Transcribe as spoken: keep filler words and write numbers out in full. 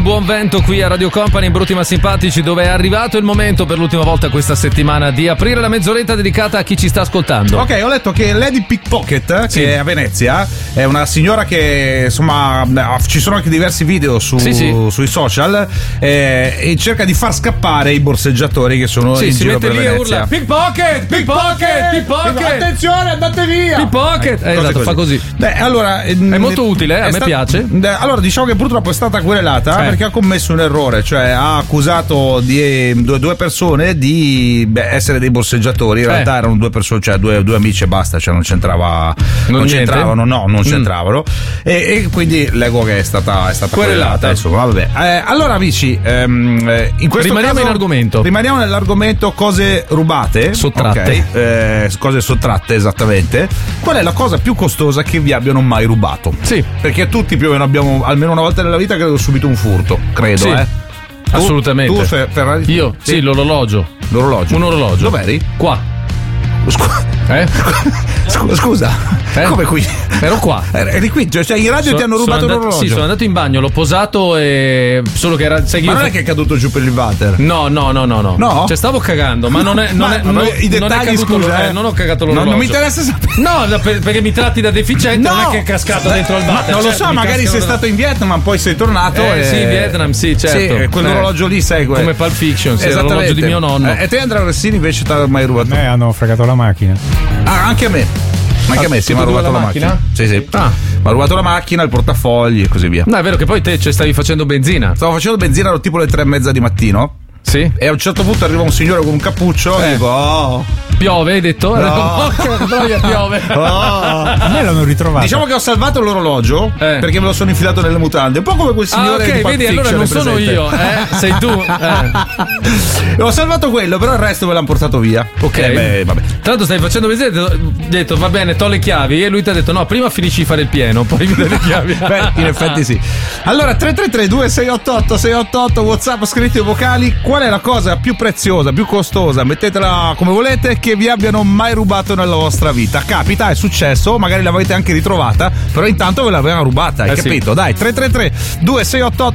buon vento qui a Radio Company, Brutti ma Simpatici, dove è arrivato il momento per l'ultima volta questa settimana di aprire la mezz'oretta dedicata a chi ci sta ascoltando. Ok, ho letto che Lady Pickpocket, sì. che è a Venezia, è una signora che insomma ci sono anche diversi video su, sì, sì. sui social eh, e cerca di far scappare i borseggiatori che sono sì, in si giro mette per lì e Venezia. urla pickpocket, pickpocket, pickpocket, attenzione, andate via. Pickpocket, eh, esatto, così. fa così. Beh, allora è molto utile, eh, a me sta- piace. eh, Allora diciamo che purtroppo è stata querelata eh. perché ha commesso un errore, cioè ha accusato di, due, due persone di beh, essere dei borseggiatori. In eh. realtà erano due persone, cioè due, due amici e basta, cioè non c'entrava, non, non c'entravano, no, non mm. c'entravano. E, e quindi leggo che è stata, è stata querelata. querelata. Insomma, vabbè. Eh, allora, amici, ehm, in questo rimaniamo caso, in argomento. Rimaniamo nell'argomento cose rubate, sottratte, okay. eh, cose sottratte, esattamente. Qual è la cosa più costosa che vi abbiano mai rubato? Sì. Perché tutti più o meno abbiamo almeno una volta nella vita credo subito un furto, credo, sì. eh. Tu, Assolutamente. Tu, Ferrari? Io? Sì, sì, l'orologio. L'orologio. Un orologio. Dov'eri? Qua. Scusa. Eh? Scusa, eh? Come qui? Ero qua. Eri qui, cioè in radio so, ti hanno rubato andato, l'orologio? Sì, sono andato in bagno, l'ho posato e solo che era. Sai che ma io non è che è caduto giù per il water? No, no, no, no, no. No? Cioè stavo cagando, ma non è. Non ma, è ma non, i dettagli, non è caduto, scusa, eh, non ho cagato l'orologio. No, non mi interessa sapere. No, per, perché mi tratti da deficiente, no. non è che è cascato dentro il water. Non lo certo, so, magari sei stato in Vietnam, poi sei tornato. Eh, e... sì, Vietnam, sì, certo. Sì, quell'orologio eh. lì segue. Come Pulp Fiction, sì, l'orologio di mio nonno. Eh, e te, Andrea Rossini, invece ti ha mai rubato? A me hanno fregato la macchina. Ah, anche a me. Anche a me si mi ha rubato la macchina. macchina. Sì, sì. Ah. Mi ha rubato la macchina, il portafogli e così via. No, è vero che poi te cioè, stavi facendo benzina. Stavo facendo benzina, ero tipo le tre e mezza di mattino. Sì. E a un certo punto arriva un signore con un cappuccio eh. e dico, oh. Piove, hai detto? No. Troia, piove. Oh. A me l'hanno ritrovato. Diciamo che ho salvato l'orologio eh. perché me lo sono infilato nelle mutande. Un po' come quel signore ah, ok, di Pulp vedi, Fiction, allora non sono presente? io, eh? Sei tu. Eh. Ho salvato quello, però il resto me l'hanno portato via. Ok. Eh beh, vabbè. Tra l'altro stai facendo benzina, ho detto va bene, to le chiavi. E lui ti ha detto no, prima finisci di fare il pieno, poi mi dai le chiavi. Beh, in effetti sì. Allora, tre tre tre due sei otto otto sei otto otto, WhatsApp, scritti o vocali. Qual è la cosa più preziosa, più costosa, mettetela come volete, che vi abbiano mai rubato nella vostra vita? Capita, è successo, magari l'avete anche ritrovata, però intanto ve l'avevano rubata, hai eh capito? Sì. Dai, tre tre tre due sei otto otto